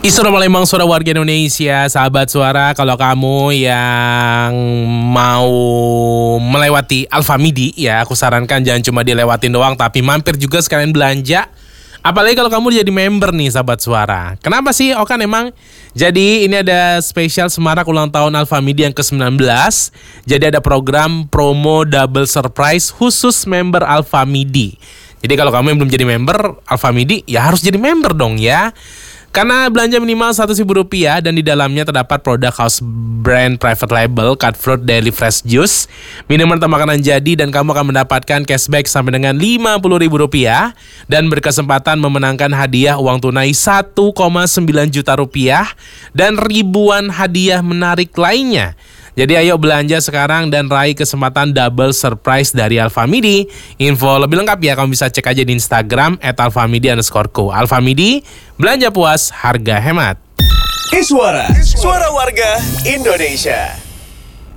Suara Palembang, suara warga Indonesia, sahabat suara. Kalau kamu yang mau melewati Alfamidi, ya aku sarankan jangan cuma dilewatin doang, tapi mampir juga sekalian belanja. Apalagi kalau kamu jadi member nih, sahabat suara. Kenapa sih Okan emang? Jadi ini ada spesial semarak ulang tahun Alfamidi yang ke-19. Jadi ada program promo double surprise khusus member Alfamidi. Jadi kalau kamu yang belum jadi member Alfamidi, ya harus jadi member dong ya. Karena belanja minimal Rp100.000 dan di dalamnya terdapat produk house brand private label Cutthroat Daily Fresh Juice, minuman atau makanan jadi, dan kamu akan mendapatkan cashback sampai dengan Rp50.000 dan berkesempatan memenangkan hadiah uang tunai Rp1,9 juta dan ribuan hadiah menarik lainnya. Jadi ayo belanja sekarang dan raih kesempatan double surprise dari Alfamidi. Info lebih lengkap ya kamu bisa cek aja di Instagram @alfamidi_co. Alfamidi, belanja puas, harga hemat. Suara warga Indonesia.